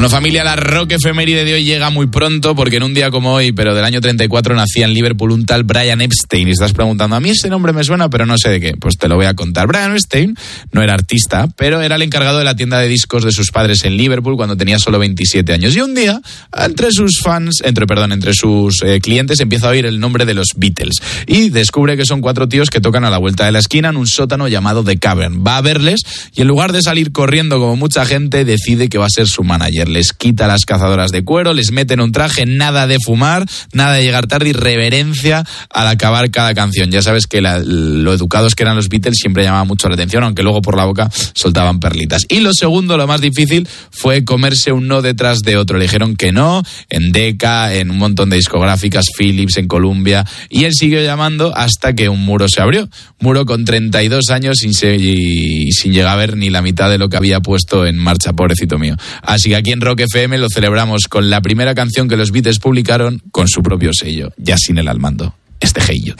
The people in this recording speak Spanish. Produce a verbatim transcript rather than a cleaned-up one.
Bueno, familia, la rock efeméride de hoy llega muy pronto porque en un día como hoy, pero del año treinta y cuatro, nacía en Liverpool un tal Brian Epstein. Y estás preguntando, a mí ese nombre me suena, pero no sé de qué. Pues te lo voy a contar. Brian Epstein no era artista, pero era el encargado de la tienda de discos de sus padres en Liverpool cuando tenía solo veintisiete años. Y un día, entre sus fans, entre perdón, entre sus eh, clientes, empieza a oír el nombre de los Beatles. Y descubre que son cuatro tíos que tocan a la vuelta de la esquina en un sótano llamado The Cavern. Va a verles y en lugar de salir corriendo como mucha gente, decide que va a ser su manager. Les quita las cazadoras de cuero, les mete en un traje, nada de fumar, nada de llegar tarde y reverencia al acabar cada canción. Ya sabes que la, lo educados que eran los Beatles siempre llamaba mucho la atención, aunque luego por la boca soltaban perlitas. Y lo segundo, lo más difícil, fue comerse un no detrás de otro. Le dijeron que no, en Decca, en un montón de discográficas, Philips, en Columbia, y él siguió llamando hasta que un muro se abrió. Muro con treinta y dos años sin, se, y, sin llegar a ver ni la mitad de lo que había puesto en marcha, pobrecito mío. Así que aquí en Rock F M lo celebramos con la primera canción que los Beatles publicaron con su propio sello, ya sin él al mando, este Hey Jude.